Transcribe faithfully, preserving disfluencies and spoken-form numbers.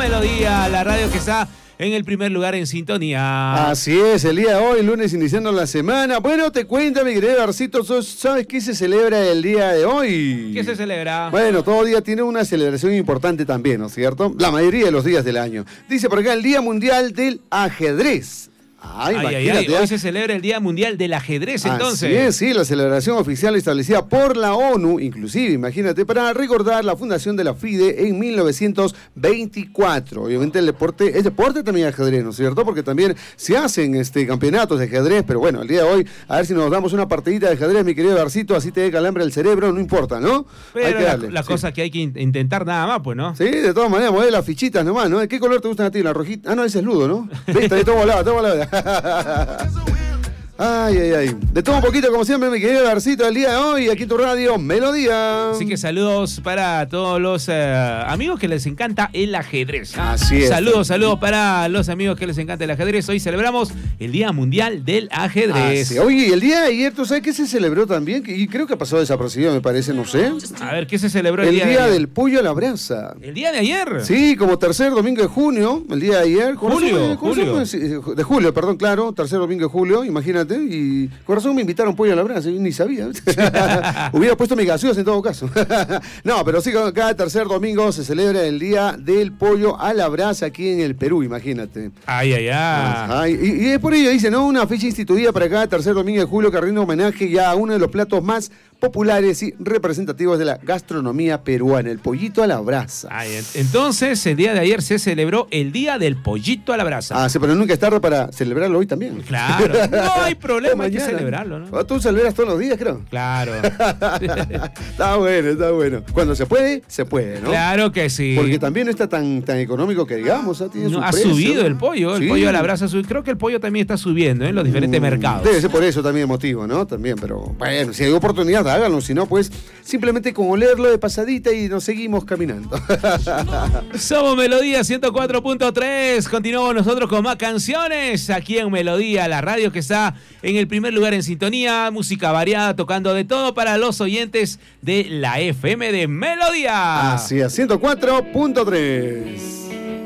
Melodía, la radio que está en el primer lugar en sintonía. Así es, el día de hoy, lunes iniciando la semana. Bueno, te cuento, mi querido Garcito, ¿sabes qué se celebra el día de hoy? ¿Qué se celebra? Bueno, todo día tiene una celebración importante también, ¿no es cierto? La mayoría de los días del año. Dice por acá el Día Mundial del Ajedrez. Ay, ay, ay, ay. Hoy se celebra el Día Mundial del Ajedrez, entonces. Así es, sí, la celebración oficial establecida por la ONU, inclusive, imagínate, para recordar la fundación de la FIDE en mil novecientos veinticuatro. Obviamente el deporte, es deporte también ajedrez, ¿no es cierto? Porque también se hacen este, campeonatos de ajedrez, pero bueno, el día de hoy, a ver si nos damos una partidita de ajedrez, mi querido Garcito, así te dé calambre el cerebro, no importa, ¿no? Pero hay que darle, la, la sí. cosa que hay que intentar nada más, pues, ¿no? Sí, de todas maneras, mover las fichitas nomás, ¿no? ¿Qué color te gustan a ti? ¿La rojita? Ah, no, ese es ludo, ¿no? Viste, ahí todo volado, todo volado. Ay, ay, ay. De todo un poquito, como siempre, mi querido Garcito, el día de hoy, aquí en tu radio, Melodía. Así que saludos para todos los uh, amigos que les encanta el ajedrez. Así es. Saludos, saludos para los amigos que les encanta el ajedrez. Hoy celebramos el Día Mundial del Ajedrez. Ah, sí. Oye, el día de ayer, ¿tú sabes qué se celebró también? Y creo que ha pasado desapercibido, me parece, no sé. A ver, ¿qué se celebró el, el día, día, de ayer? del pollo a la brasa. ¿El día de ayer? Sí, como tercer domingo de junio, el día de ayer. Julio, Julio. De julio, perdón, claro, tercer domingo de julio, imagínate, y... Corazón me invitaron pollo a la brasa, yo ni sabía. Hubiera puesto mi gaseosa en todo caso. No, pero sí, cada tercer domingo se celebra el Día del Pollo a la Brasa aquí en el Perú, imagínate. Ay, ay, ay. ay y, y es por ello, dice, ¿no? Una fecha instituida para cada tercer domingo de julio que rinde homenaje ya a uno de los platos más populares y representativos de la gastronomía peruana, el pollito a la brasa. Ay, entonces, el día de ayer se celebró el Día del Pollito a la brasa. Ah, sí, pero nunca es tarde para celebrarlo hoy también. Claro, no hay problema, hay que celebrarlo, ¿no? Tú celebras todos los días, creo. Claro. Está bueno, está bueno. Cuando se puede, se puede, ¿no? Claro que sí. Porque también no está tan, tan económico que digamos, ¿eh? Tiene no, su ha precio, subido ¿no? el pollo, el sí. pollo a la brasa. Creo que el pollo también está subiendo, ¿eh? En los diferentes mm, mercados. Debe ser por eso también el motivo, ¿no? También, pero bueno, si hay oportunidad, háganlo. Si no, pues simplemente con olerlo de pasadita y nos seguimos caminando. Somos Melodía ciento cuatro punto tres. Continuamos nosotros con más canciones aquí en Melodía, la radio que está en el primer lugar en sintonía. Música variada, tocando de todo para los oyentes de la F M de Melodía. Así es, ciento cuatro punto tres.